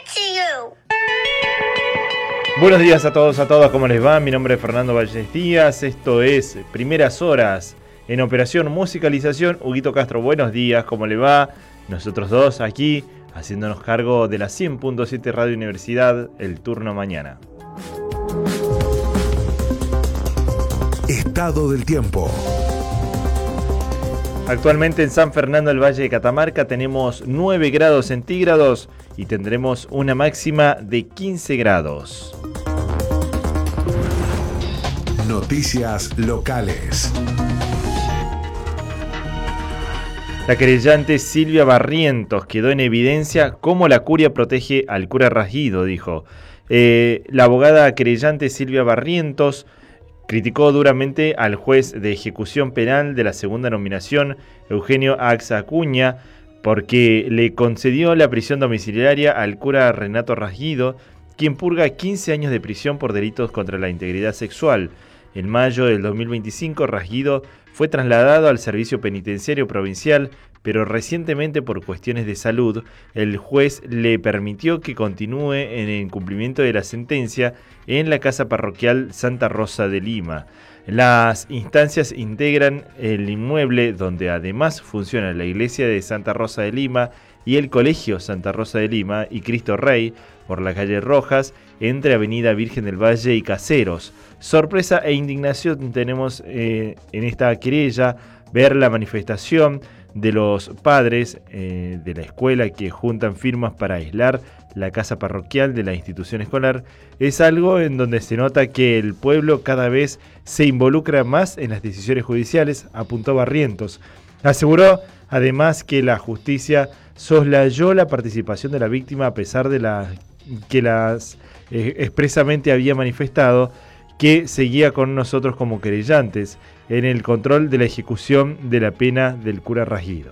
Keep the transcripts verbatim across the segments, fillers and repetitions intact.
you. Buenos días a todos, a todas, ¿cómo les va? Mi nombre es Fernando Valles Díaz, esto es Primeras Horas. En operación musicalización, Huguito Castro, buenos días, ¿cómo le va? Nosotros dos aquí, haciéndonos cargo de la cien punto siete Radio Universidad, el turno mañana. Estado del tiempo. Actualmente en San Fernando del Valle de Catamarca tenemos nueve grados centígrados y tendremos una máxima de quince grados. Noticias locales. La querellante Silvia Barrientos quedó en evidencia cómo la curia protege al cura Rasguido, dijo. Eh, la abogada querellante Silvia Barrientos criticó duramente al juez de ejecución penal de la segunda nominación, Eugenio Ax Acuña, porque le concedió la prisión domiciliaria al cura Renato Rasguido, quien purga quince años de prisión por delitos contra la integridad sexual. En mayo del dos mil veinticinco, Rasguido fue trasladado al servicio penitenciario provincial, pero recientemente por cuestiones de salud, el juez le permitió que continúe en el cumplimiento de la sentencia en la casa parroquial Santa Rosa de Lima. Las instancias integran el inmueble donde además funciona la iglesia de Santa Rosa de Lima y el colegio Santa Rosa de Lima y Cristo Rey por la calle Rojas entre Avenida Virgen del Valle y Caseros. Sorpresa e indignación tenemos eh, en esta querella, ver la manifestación de los padres eh, de la escuela que juntan firmas para aislar la casa parroquial de la institución escolar. Es algo en donde se nota que el pueblo cada vez se involucra más en las decisiones judiciales, apuntó Barrientos. Aseguró además que la justicia soslayó la participación de la víctima a pesar de la, que las eh, expresamente había manifestado que seguía con nosotros como querellantes en el control de la ejecución de la pena del cura Rasguido.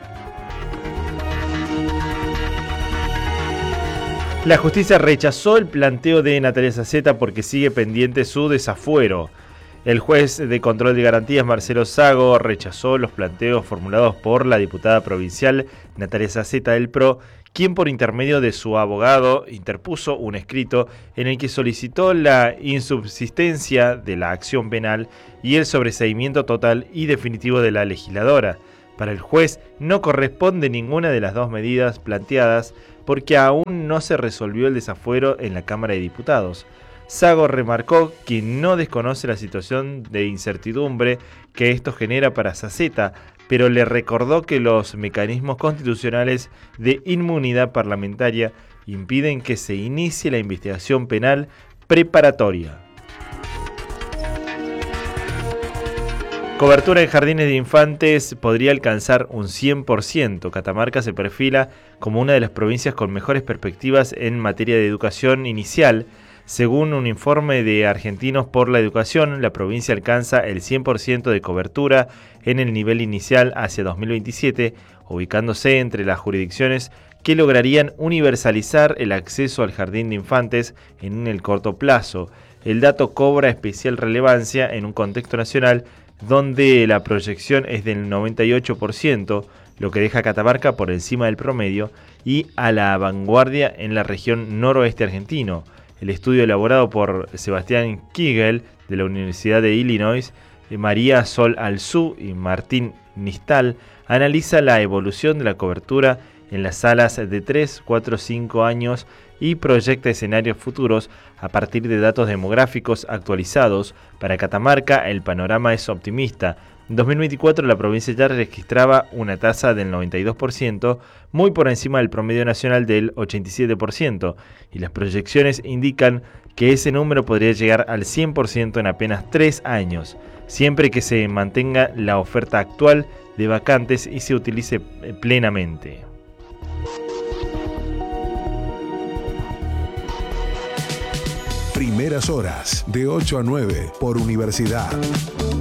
La justicia rechazó el planteo de Natalia Saceta porque sigue pendiente su desafuero. El juez de control de garantías, Marcelo Sago, rechazó los planteos formulados por la diputada provincial Natalia Saceta del P R O, quien por intermedio de su abogado interpuso un escrito en el que solicitó la insubsistencia de la acción penal y el sobreseimiento total y definitivo de la legisladora. Para el juez no corresponde ninguna de las dos medidas planteadas porque aún no se resolvió el desafuero en la Cámara de Diputados. Sago remarcó que no desconoce la situación de incertidumbre que esto genera para Saceta, pero le recordó que los mecanismos constitucionales de inmunidad parlamentaria impiden que se inicie la investigación penal preparatoria. Cobertura en jardines de infantes podría alcanzar un cien por ciento. Catamarca se perfila como una de las provincias con mejores perspectivas en materia de educación inicial. Según un informe de Argentinos por la Educación, la provincia alcanza el cien por ciento de cobertura en el nivel inicial hacia dos mil veintisiete, ubicándose entre las jurisdicciones que lograrían universalizar el acceso al jardín de infantes en el corto plazo. El dato cobra especial relevancia en un contexto nacional donde la proyección es del noventa y ocho por ciento, lo que deja a Catamarca por encima del promedio y a la vanguardia en la región noroeste argentino. El estudio elaborado por Sebastián Kigel de la Universidad de Illinois, María Sol Alzú y Martín Nistal analiza la evolución de la cobertura en las salas de tres, cuatro, cinco años y proyecta escenarios futuros a partir de datos demográficos actualizados. Para Catamarca el panorama es optimista. En dos mil veinticuatro la provincia ya registraba una tasa del noventa y dos por ciento, muy por encima del promedio nacional del ochenta y siete por ciento, y las proyecciones indican que ese número podría llegar al cien por ciento en apenas tres años, siempre que se mantenga la oferta actual de vacantes y se utilice plenamente. Primeras horas, de ocho a nueve, por Universidad.